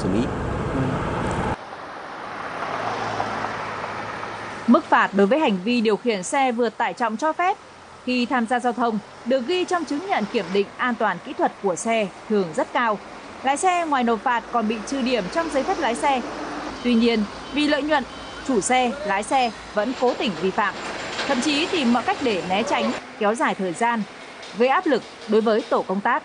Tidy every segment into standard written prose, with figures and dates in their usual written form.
xử lý. Mức phạt đối với hành vi điều khiển xe vượt tải trọng cho phép khi tham gia giao thông được ghi trong chứng nhận kiểm định an toàn kỹ thuật của xe thường rất cao. Lái xe ngoài nộp phạt còn bị trừ điểm trong giấy phép lái xe. Tuy nhiên, vì lợi nhuận, chủ xe, lái xe vẫn cố tình vi phạm, thậm chí tìm mọi cách để né tránh, kéo dài thời gian, gây áp lực đối với tổ công tác.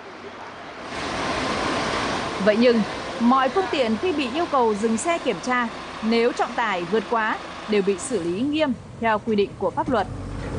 Vậy nhưng, mọi phương tiện khi bị yêu cầu dừng xe kiểm tra, nếu trọng tải vượt quá đều bị xử lý nghiêm theo quy định của pháp luật.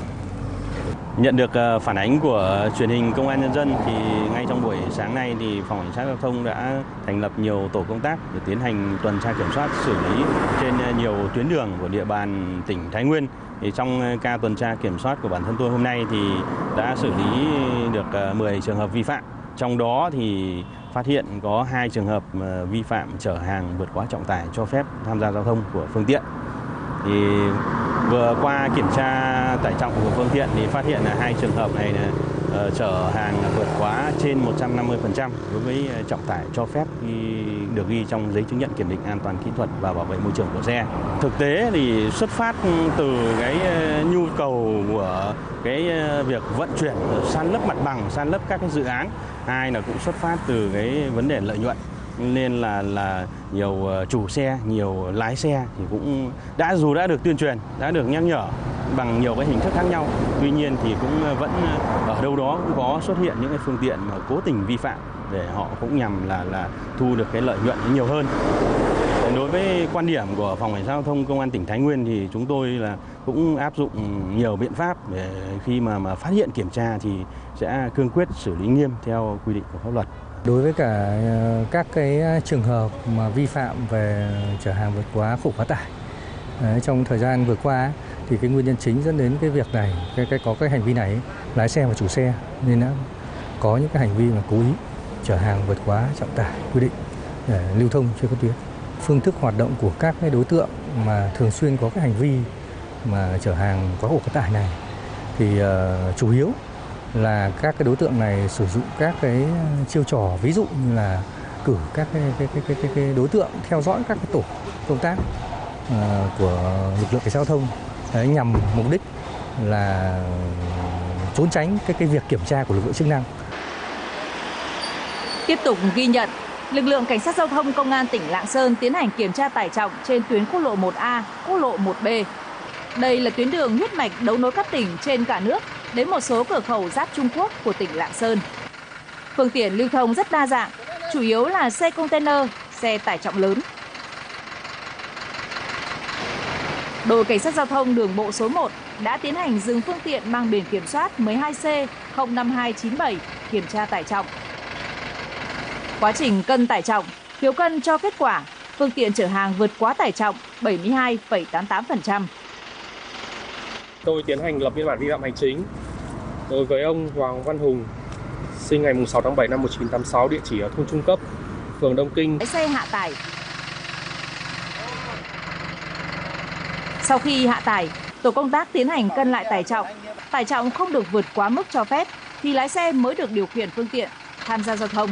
Nhận được phản ánh của truyền hình Công an Nhân dân thì ngay trong buổi sáng nay thì Phòng Cảnh sát Giao thông đã thành lập nhiều tổ công tác để tiến hành tuần tra kiểm soát xử lý trên nhiều tuyến đường của địa bàn tỉnh Thái Nguyên. Thì trong ca tuần tra kiểm soát của bản thân tôi hôm nay thì đã xử lý được 10 trường hợp vi phạm. Trong đó thì phát hiện có 2 trường hợp vi phạm chở hàng vượt quá trọng tải cho phép tham gia giao thông của phương tiện. Thì vừa qua kiểm tra tải trọng của phương tiện thì phát hiện là 2 trường hợp này là chở hàng vượt quá trên 150% đối với trọng tải cho phép được ghi trong giấy chứng nhận kiểm định an toàn kỹ thuật và bảo vệ môi trường của xe. Thực tế thì xuất phát từ cái nhu cầu của cái việc vận chuyển, san lấp mặt bằng, san lấp các cái dự án. Hai là cũng xuất phát từ cái vấn đề lợi nhuận. Nên là nhiều chủ xe, nhiều lái xe thì cũng dù đã được tuyên truyền, đã được nhắc nhở bằng nhiều cái hình thức khác nhau. Tuy nhiên thì cũng vẫn ở đâu đó cũng có xuất hiện những cái phương tiện mà cố tình vi phạm để họ cũng nhằm là thu được cái lợi nhuận nhiều hơn. Đối với quan điểm của Phòng Cảnh sát Giao thông Công an tỉnh Thái Nguyên thì chúng tôi là cũng áp dụng nhiều biện pháp để khi mà phát hiện kiểm tra thì sẽ cương quyết xử lý nghiêm theo quy định của pháp luật. Đối với cả các cái trường hợp mà vi phạm về chở hàng vượt quá khổ quá tải trong thời gian vừa qua thì cái nguyên nhân chính dẫn đến cái việc này, có cái hành vi này, lái xe và chủ xe nên đã có những cái hành vi mà cố ý chở hàng vượt quá trọng tải quy định để lưu thông trên các tuyến. Phương thức hoạt động của các cái đối tượng mà thường xuyên có cái hành vi mà chở hàng quá khổ quá tải này thì chủ yếu là các cái đối tượng này sử dụng các cái chiêu trò, ví dụ như là cử các cái đối tượng theo dõi các cái tổ công tác của lực lượng cảnh sát giao thông nhằm mục đích là trốn tránh cái việc kiểm tra của lực lượng chức năng. Tiếp tục ghi nhận, lực lượng cảnh sát giao thông Công an tỉnh Lạng Sơn tiến hành kiểm tra tải trọng trên tuyến quốc lộ 1A, quốc lộ 1B. Đây là tuyến đường huyết mạch đấu nối các tỉnh trên cả nước đến một số cửa khẩu giáp Trung Quốc của tỉnh Lạng Sơn. Phương tiện lưu thông rất đa dạng, chủ yếu là xe container, xe tải trọng lớn. Đội Cảnh sát Giao thông Đường bộ số 1 đã tiến hành dừng phương tiện mang biển kiểm soát 12C05297 kiểm tra tải trọng. Quá trình cân tải trọng, phiếu cân cho kết quả phương tiện chở hàng vượt quá tải trọng 72,88%. Tôi tiến hành lập biên bản vi phạm hành chính đối với ông Hoàng Văn Hùng, sinh ngày 6 tháng 7 năm 1986, địa chỉ ở thôn Trung Cấp, phường Đông Kinh. Lái xe hạ tải. Sau khi hạ tải, tổ công tác tiến hành cân lại tải trọng không được vượt quá mức cho phép thì lái xe mới được điều khiển phương tiện tham gia giao thông.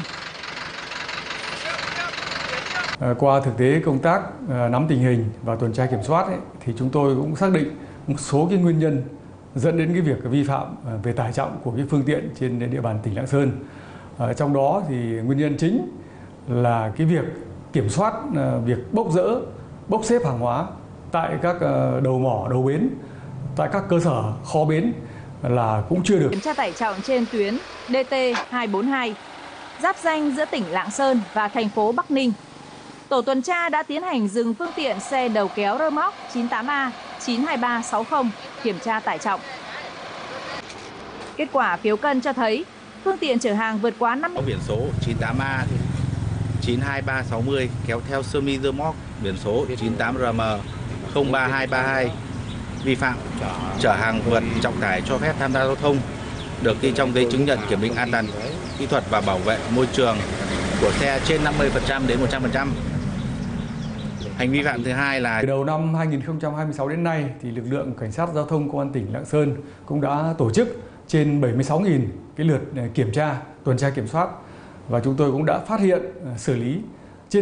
Qua thực tế công tác nắm tình hình và tuần tra kiểm soát thì chúng tôi cũng xác định một số cái nguyên nhân dẫn đến cái việc vi phạm về tải trọng của cái phương tiện trên địa bàn tỉnh Lạng Sơn. Trong đó thì nguyên nhân chính là cái việc kiểm soát việc bốc xếp hàng hóa tại các đầu mỏ, đầu bến, tại các cơ sở kho bến là cũng chưa được. Kiểm tra tải trọng trên tuyến DT242 giáp ranh giữa tỉnh Lạng Sơn và thành phố Bắc Ninh. Tổ tuần tra đã tiến hành dừng phương tiện xe đầu kéo rơ móc 98A 92360 kiểm tra tải trọng. Kết quả phiếu cân cho thấy phương tiện chở hàng vượt quá 50. Biển số 98A 92360 kéo theo sơ mi rơ móc biển số 98RM 03232 vi phạm chở hàng vượt trọng tải cho phép tham gia giao thông được ghi trong giấy chứng nhận kiểm định an toàn kỹ thuật và bảo vệ môi trường của xe trên 50% đến 100%. Hành vi phạm thứ hai là từ đầu năm 2026 đến nay thì lực lượng Cảnh sát Giao thông Công an tỉnh Lạng Sơn cũng đã tổ chức trên 76.000 cái lượt kiểm tra, tuần tra kiểm soát và chúng tôi cũng đã phát hiện, xử lý